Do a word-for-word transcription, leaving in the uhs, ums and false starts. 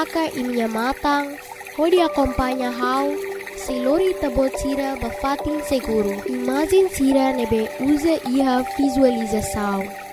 Paka imnya matang, hodi acompanha hau, se lori tabot sira bafatin seguro. Imagem sira nebe usa iha visualização.